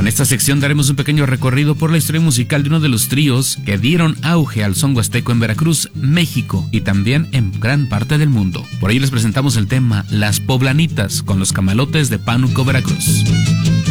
En esta sección daremos un pequeño recorrido por la historia musical de uno de los tríos que dieron auge al son huasteco en Veracruz, México y también en gran parte del mundo. Por ello les presentamos el tema Las Poblanitas con los Camalotes de Pánuco, Veracruz.